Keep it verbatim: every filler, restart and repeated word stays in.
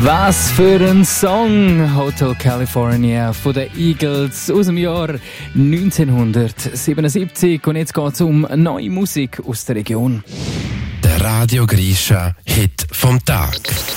Was für ein Song! Hotel California von den Eagles aus dem Jahr neunzehnhundertsiebenundsiebzig. Und jetzt geht es um neue Musik aus der Region. Der Radio Grisha Hit vom Tag.